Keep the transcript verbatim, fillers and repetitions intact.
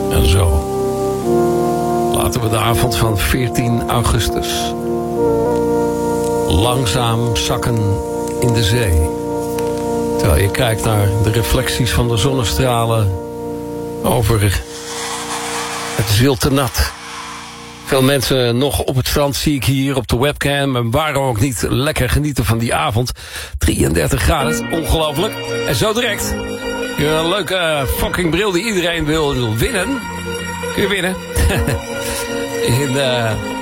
En zo laten we de avond van veertien augustus langzaam zakken in de zee. Terwijl je kijkt naar de reflecties van de zonnestralen over het zilte nat. Veel mensen nog op het strand zie ik hier op de webcam. En waarom ook niet lekker genieten van die avond. drieëndertig graden, ongelooflijk. En zo direct. Een leuke fucking bril die iedereen wil winnen. Kun je winnen. In uh,